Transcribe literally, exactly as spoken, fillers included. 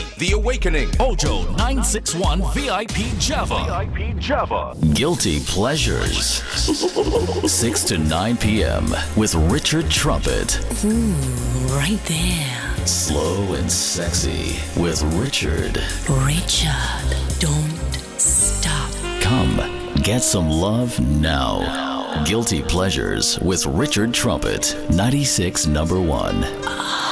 The Awakening. Ojo nine six one V I P Java. V I P Java. Guilty Pleasures. six to nine p.m. with Richard Trumpet. Ooh, right there. Slow and sexy with Richard. Richard, don't stop. Come, get some love now. Guilty Pleasures with Richard Trumpet. ninety-six number one.